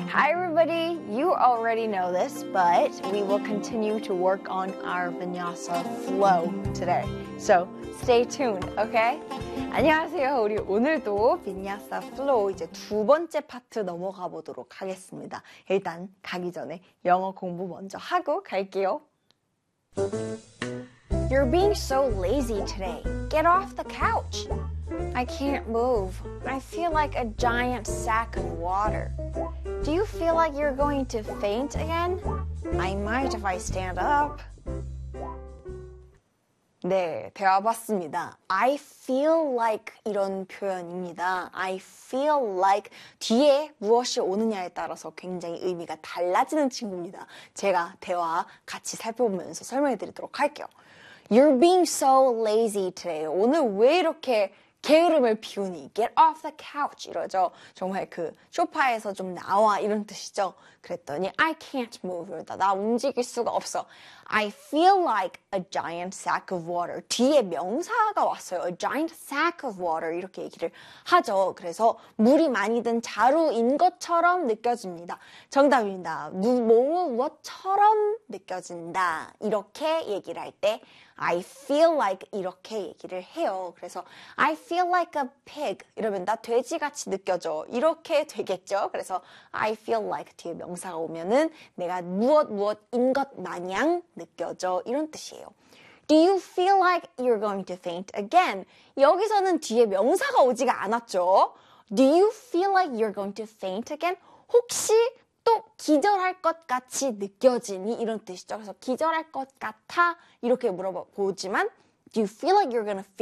Hi everybody, you already know this, but we will continue to work on our vinyasa flow today. So stay tuned, okay? 안녕하세요. 우리 오늘도 vinyasa flow 이제 두 번째 파트 넘어가 보도록 하겠습니다. 일단 가기 전에 영어 공부 먼저 하고 갈게요. You're being so lazy today. Get off the couch. I can't move. I feel like a giant sack of water. Do you feel like you're going to faint again? I might if I stand up. 네, 대화 봤습니다. I feel like 이런 표현입니다. I feel like 뒤에 무엇이 오느냐에 따라서 굉장히 의미가 달라지는 친구입니다. 제가 대화 같이 살펴보면서 설명해 드리도록 할게요. You're being so lazy today. 오늘 왜 이렇게 게으름을 피우니? Get off the couch 이러죠. 정말 그 소파에서 좀 나와 이런 뜻이죠. 그랬더니 I can't move 이러다 나 움직일 수가 없어. I feel like a giant sack of water. 뒤에 명사가 왔어요. A giant sack of water 이렇게 얘기를 하죠. 그래서 물이 많이 든 자루인 것처럼 느껴집니다. 정답입니다. 무엇처럼 느껴진다. 이렇게 얘기를 할 때 I feel like 이렇게 얘기를 해요. 그래서 I feel like a pig 이러면 나 돼지같이 느껴져. 이렇게 되겠죠. 그래서 I feel like 뒤에 명사가 오면은 내가 무엇인 것 마냥 느껴져. 이런 뜻이에요. Do you feel like you're going to faint again? 여기서는 뒤에 명사가 오지가 않았죠. Do you feel like you're going to faint again? 혹시 또 기절할 것 같이 느껴지니? 이런 뜻이죠. 그래서 기절할 것 같아 이렇게 물어보지만 Do you feel like you're gonna